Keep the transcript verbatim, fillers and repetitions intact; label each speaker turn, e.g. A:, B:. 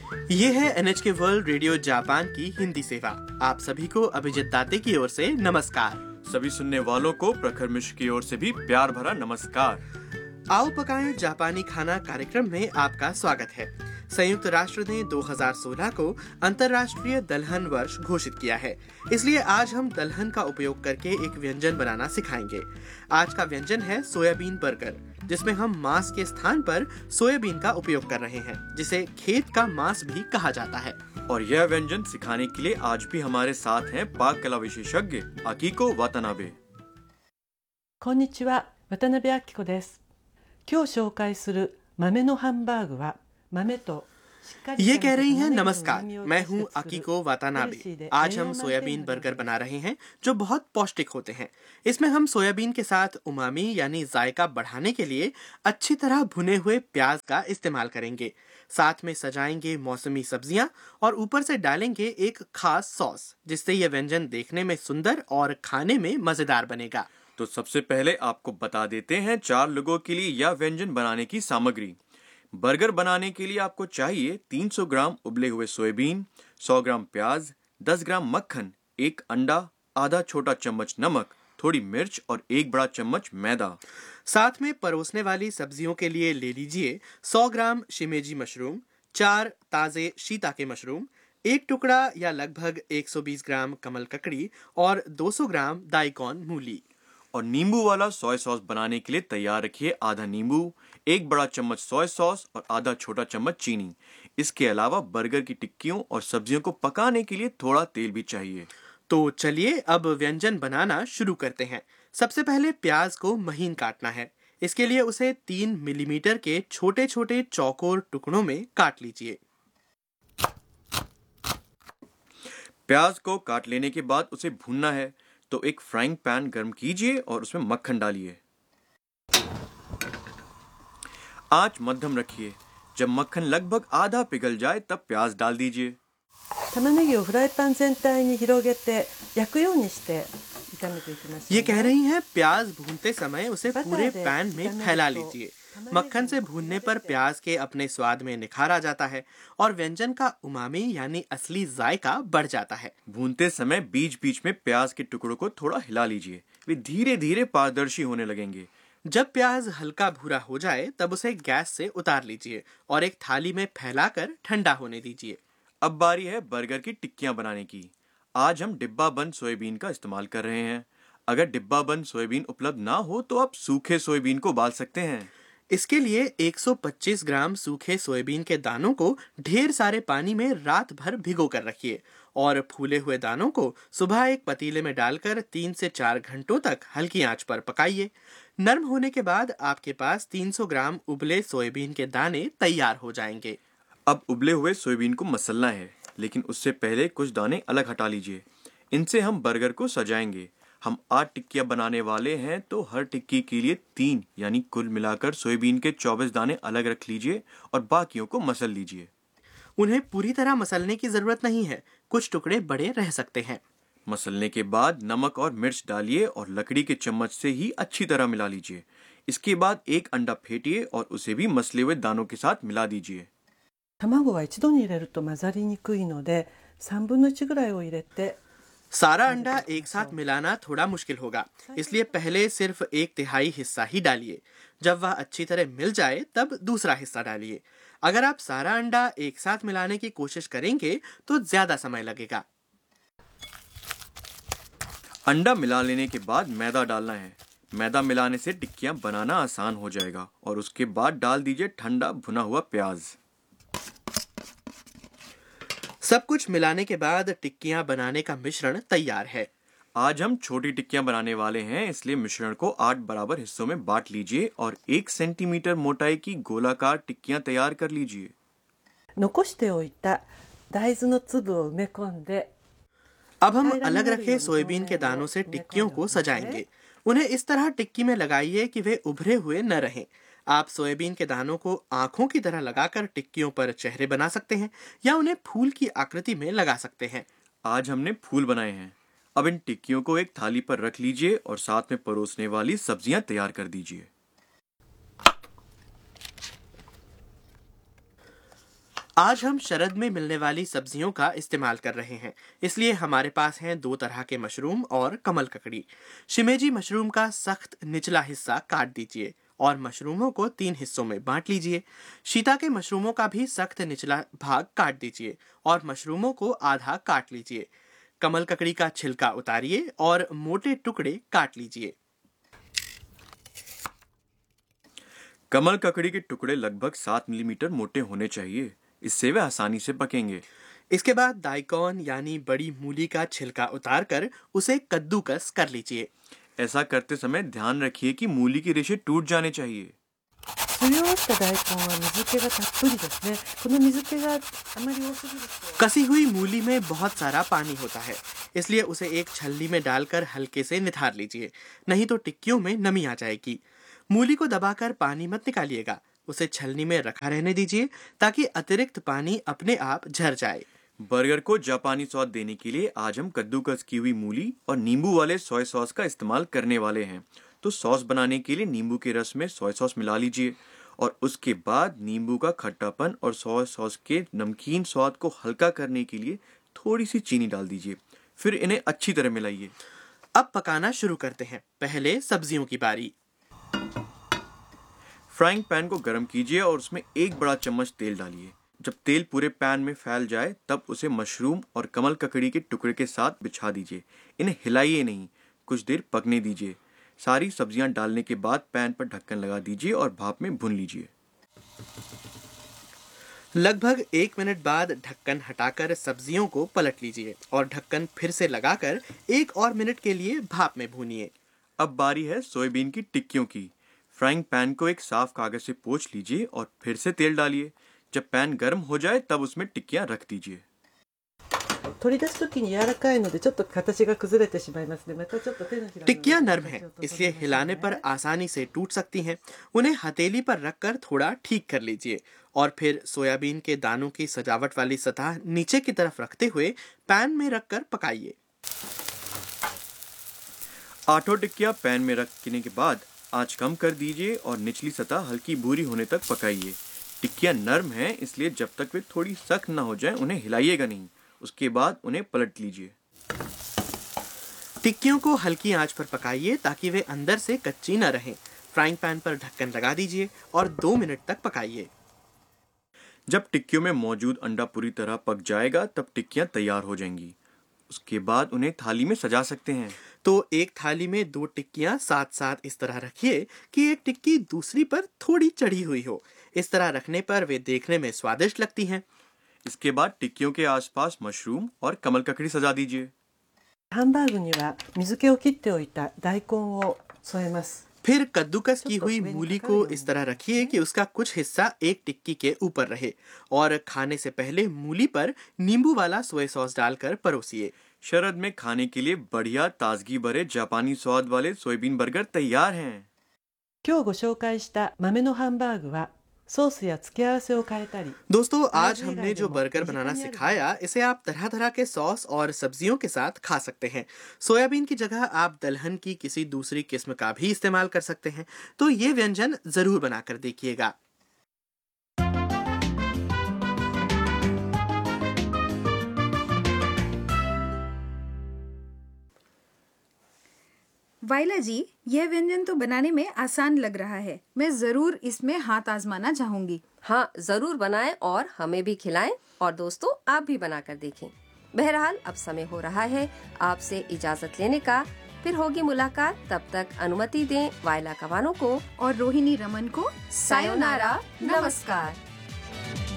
A: ये है N H के वर्ल्ड रेडियो जापान की हिंदी सेवा। आप सभी को अभिजीत दाते की ओर से नमस्कार।
B: सभी सुनने वालों को प्रखर मिश्र की ओर से भी प्यार भरा नमस्कार।
A: आओ पकाएं जापानी खाना कार्यक्रम में आपका स्वागत है। संयुक्त राष्ट्र ने दो हज़ार सोलह को अंतर्राष्ट्रीय दलहन वर्ष घोषित किया है, इसलिए आज हम दलहन का उपयोग करके एक व्यंजन बनाना सिखाएंगे। आज का व्यंजन है सोयाबीन बर्गर, जिसमें हम मांस के स्थान पर सोयाबीन का उपयोग कर रहे हैं, जिसे खेत का मांस भी कहा जाता है।
B: और यह व्यंजन सिखाने के लिए आज भी हमारे साथ हैं पाक कला विशेषज्ञ अकीको वातानाबे।
C: こんにちは、渡辺明子です。今日紹介する豆のハンバーグは豆と
A: ये कह रही हैं नमस्कार, मैं हूं अकीको वातानाबे। आज हम सोयाबीन बर्गर बना रहे हैं जो बहुत पौष्टिक होते हैं। इसमें हम सोयाबीन के साथ उमामी यानी जायका बढ़ाने के लिए अच्छी तरह भुने हुए प्याज का इस्तेमाल करेंगे। साथ में सजाएंगे मौसमी सब्जियां और ऊपर से डालेंगे एक खास सॉस, जिससे यह व्यंजन देखने में सुंदर और खाने में मजेदार बनेगा।
B: तो सबसे पहले आपको बता देते हैं चार लोगों के लिए यह व्यंजन बनाने की सामग्री। बर्गर बनाने के लिए आपको चाहिए तीन सौ ग्राम उबले हुए सोयाबीन, सौ ग्राम प्याज, दस ग्राम मक्खन, एक अंडा, आधा छोटा चम्मच नमक, थोड़ी मिर्च और एक बड़ा चम्मच मैदा।
A: साथ में परोसने वाली सब्जियों के लिए ले लीजिए सौ ग्राम शिमेजी मशरूम, चार ताजे शीताके मशरूम, एक टुकड़ा या लगभग एक सौ बीस ग्राम कमल ककड़ी और दो सौ ग्राम दाइकॉन मूली।
B: और नींबू वाला सोया सॉस बनाने के लिए तैयार रखिए आधा नींबू, एक बड़ा चम्मच सोया सॉस और आधा छोटा चम्मच चीनी। इसके अलावा बर्गर की टिक्कियों और सब्जियों को पकाने के लिए थोड़ा तेल भी चाहिए।
A: तो चलिए अब व्यंजन बनाना शुरू करते हैं। सबसे पहले प्याज को महीन काटना है। इसके लिए उसे तीन मिलीमीटर के छोटे छोटे चौकोर टुकड़ों में काट लीजिए।
B: प्याज को काट लेने के बाद उसे भूनना है, तो एक फ्राइंग पैन गर्म कीजिए और उसमें मक्खन डालिए। आंच मध्यम रखिए। जब मक्खन लगभग आधा पिघल जाए तब प्याज डाल दीजिए।
C: 玉ねぎをフライパン全体に広げて焼くようにして炒めていきます。
A: ये कह रही हैं प्याज भूनते समय उसे पूरे पैन में फैला लीजिए। मक्खन से भूनने पर प्याज के अपने स्वाद में निखार आ जाता है और व्यंजन का उमामी यानी असली जायका बढ़ जाता है।
B: भूनते समय बीच बीच में प्याज के टुकड़ों को थोड़ा हिला लीजिए, वे धीरे धीरे पारदर्शी होने लगेंगे।
A: जब प्याज हल्का भूरा हो जाए तब उसे गैस से उतार लीजिए और एक थाली में फैलाकर ठंडा होने दीजिए।
B: अब बारी है बर्गर की टिक्कियां बनाने की। आज हम डिब्बा बंद सोयाबीन का इस्तेमाल कर रहे हैं। अगर डिब्बा बंद सोयाबीन उपलब्ध ना हो तो आप सूखे सोयाबीन को उबाल सकते हैं।
A: इसके लिए एक सौ पच्चीस ग्राम सूखे सोयाबीन के दानों को ढेर सारे पानी में रात भर भिगो कर रखिए और फूले हुए दानों को सुबह एक पतीले में डालकर तीन से चार घंटों तक हल्की आंच पर पकाइए। नरम होने के बाद आपके पास तीन सौ ग्राम उबले सोयाबीन के दाने तैयार हो जाएंगे।
B: अब उबले हुए सोयाबीन को मसलना है, लेकिन उससे पहले कुछ दाने अलग हटा लीजिए। इनसे हम बर्गर को सजाएंगे। हम आठ टिक्कियां बनाने वाले हैं, तो हर टिक्की के लिए तीन यानी कुल मिलाकर सोयाबीन के चौबीस दाने अलग रख लीजिए और बाकियों को मसल लीजिए।
A: उन्हें पूरी तरह मसलने की जरूरत नहीं है, कुछ टुकड़े बड़े रह सकते हैं।
B: मसलने के बाद नमक और मिर्च डालिए और लकड़ी के चम्मच से ही अच्छी तरह मिला लीजिए। इसके बाद एक अंडा फेंटिए और उसे भी मसले हुए दानों के साथ मिला दीजिए।
C: 卵は一度に入れると混ざりにくいのでさんぶんのいちぐらいを入れて
A: सारा अंडा एक साथ मिलाना थोड़ा मुश्किल होगा, इसलिए पहले सिर्फ एक तिहाई हिस्सा ही डालिए। जब वह अच्छी तरह मिल जाए तब दूसरा हिस्सा डालिए। अगर आप सारा अंडा एक साथ मिलाने की कोशिश करेंगे तो ज्यादा समय लगेगा।
B: अंडा मिला लेने के बाद मैदा डालना है। मैदा मिलाने से टिक्कियां बनाना आसान हो जाएगा और उसके बाद डाल दीजिए ठंडा भुना हुआ प्याज।
A: सब कुछ मिलाने के बाद टिक्कियां बनाने का मिश्रण तैयार है।
B: आज हम छोटी टिक्कियां बनाने वाले हैं, इसलिए मिश्रण को आठ बराबर हिस्सों में बांट लीजिए और एक सेंटीमीटर मोटाई की गोलाकार टिक्कियां तैयार कर लीजिए।
C: 残しておいた大豆の粒を埋め込んで
A: अब हम अलग रखे सोयाबीन के दानों से टिक्कियों को सजाएंगे। उन्हें इस तरह टिक्की में लगाइए कि वे उभरे हुए न रहें। आप सोयाबीन के दानों को आंखों की तरह लगाकर टिक्कियों पर चेहरे बना सकते हैं या उन्हें फूल की आकृति में लगा सकते हैं।
B: आज हमने फूल बनाए हैं। अब इन टिक्कियों को एक थाली पर रख लीजिए और साथ में परोसने वाली सब्जियां तैयार कर दीजिए।
A: आज हम शरद में मिलने वाली सब्जियों का इस्तेमाल कर रहे हैं, इसलिए हमारे पास हैं दो तरह के मशरूम और कमल ककड़ी। शिमेजी मशरूम का सख्त निचला हिस्सा काट दीजिए और मशरूमों को तीन हिस्सों में बांट लीजिए। शीता के मशरूमों का भी सख्त निचला भाग काट दीजिए और मशरूमों को आधा काट लीजिए। कमल ककड़ी का छिलका उतारिए और मोटे टुकड़े काट लीजिए।
B: कमल ककड़ी के टुकड़े लगभग सात मिलीमीटर मोटे होने चाहिए, इससे वे आसानी से पकेंगे।
A: इसके बाद दाइकॉन यानी बड़ी मूली का छिलका उतारकर उसे कद्दूकस कर लीजिए।
B: ऐसा करते समय ध्यान रखिए कि मूली की रेशे टूट जाने चाहिए।
C: すりおろした大根は水気がたっぷりですね。この水気があまり多すぎると
A: कसी हुई मूली में बहुत सारा पानी होता है, इसलिए उसे एक छलनी में डालकर हल्के से निथार लीजिए, नहीं तो टिक्कियों में नमी आ जाएगी। मूली को दबाकर पानी मत निकालिएगा, उसे छलनी में रखा रहने दीजिए ताकि अतिरिक्त पानी अपने आप झर जाए।
B: बर्गर को जापानी स्वाद देने के लिए आज हम कद्दूकस की हुई मूली और नींबू वाले सोया सॉस का इस्तेमाल करने वाले हैं। तो सॉस बनाने के लिए नींबू के रस में सोया सॉस मिला लीजिए और उसके बाद नींबू का खट्टापन और सोया सॉस के नमकीन स्वाद को हल्का करने के लिए थोड़ी सी चीनी डाल दीजिए। फिर इन्हें अच्छी तरह मिलाइए।
A: अब पकाना शुरू करते हैं। पहले सब्जियों की बारी।
B: फ्राइंग पैन को गर्म कीजिए और उसमें एक बड़ा चम्मच तेल डालिए। जब तेल पूरे पैन में फैल जाए तब उसे मशरूम और कमल ककड़ी के टुकड़े के साथ बिछा दीजिए। इन्हें हिलाइए नहीं, कुछ देर पकने दीजिए। सारी सब्जियां डालने के बाद पैन पर ढक्कन लगा दीजिए और भाप में भून लीजिए।
A: लगभग एक मिनट बाद ढक्कन हटाकर सब्जियों को पलट लीजिए और ढक्कन फिर से लगाकर एक और मिनट के लिए भाप में भूनिए।
B: अब बारी है सोयाबीन की टिक्कियों की। फ्राइंग पैन को एक साफ कागज से पोंछ लीजिए और फिर से तेल डालिए। जब पैन गर्म हो जाए तब उसमें टिक्कियां रख दीजिए।
C: 取り出すときに柔らかいのでちょっと形が崩れてしまいますね。またちょっと手のひら
A: टिक्कियां नर्म हैं, इसलिए हिलाने पर आसानी से टूट सकती हैं। उन्हें हथेली पर रखकर थोड़ा ठीक कर लीजिए और फिर सोयाबीन के दानों की सजावट वाली सतह नीचे की तरफ रखते हुए पैन में रखकर पकाइए।
B: आठों टिक्कियां पैन में रखने के बाद आंच कम कर दीजिए और निचली सतह हल्की भूरी होने तक पकाइए। टिक्कियां नर्म हैं, इसलिए जब तक वे थोड़ी सख्त ना हो जाएं उन्हें हिलाइएगा नहीं। उसके बाद उन्हें पलट लीजिए।
A: टिक्कियों को हल्की आंच पर पकाइए ताकि वे अंदर से कच्ची न रहें। फ्राइंग पैन पर ढक्कन लगा दीजिए और दो मिनट तक पकाइए।
B: जब टिक्कियों में मौजूद अंडा पूरी तरह पक जाएगा तब टिक्कियां तैयार हो जाएंगी। उसके बाद उन्हें थाली में सजा सकते हैं।
A: तो एक थाली में दो टिक्कियां साथ साथ इस तरह रखिए कि एक टिक्की दूसरी पर थोड़ी चढ़ी हुई हो। इस तरह रखने पर वे देखने में स्वादिष्ट लगती हैं।
B: इसके बाद टिक्कियों के आसपास मशरूम और कमल ककड़ी सजा दीजिए।
C: ハンバーグには水気を切っておいた大根を添えます。
A: फिर कद्दूकस की हुई मूली को इस तरह रखिए कि उसका कुछ हिस्सा एक टिक्की के ऊपर रहे और खाने से पहले मूली पर नींबू वाला सोया सॉस डालकर परोसिए।
B: शरद में खाने के लिए बढ़िया ताजगी भरे जापानी स्वाद वाले सोयाबीन बर्गर तैयार हैं।
C: 今日ご紹介した豆のハンバーグはソースや付け合わせを変えたり
A: दोस्तों, आज हमने जो बर्गर बनाना सिखाया इसे आप तरह तरह के सॉस और सब्जियों के साथ खा सकते हैं। सोयाबीन की जगह आप दलहन की किसी दूसरी किस्म का भी इस्तेमाल कर सकते हैं। तो ये व्यंजन जरूर बनाकर देखिएगा।
D: वाइला जी, यह व्यंजन तो बनाने में आसान लग रहा है। मैं जरूर इसमें हाथ आजमाना चाहूंगी।
E: हाँ, जरूर बनाएं और हमें भी खिलाएं और दोस्तों आप भी बनाकर देखें। बहरहाल अब समय हो रहा है आपसे इजाजत लेने का। फिर होगी मुलाकात, तब तक अनुमति दें वाइला कवानो को
D: और रोहिणी रमन को
E: सायोनारा, नमस्कार।